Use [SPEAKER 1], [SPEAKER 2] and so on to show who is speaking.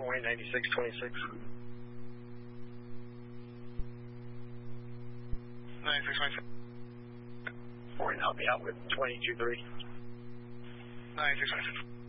[SPEAKER 1] runway 9626.
[SPEAKER 2] 9626.
[SPEAKER 1] Morning, I'll be out with 223.
[SPEAKER 2] 9626.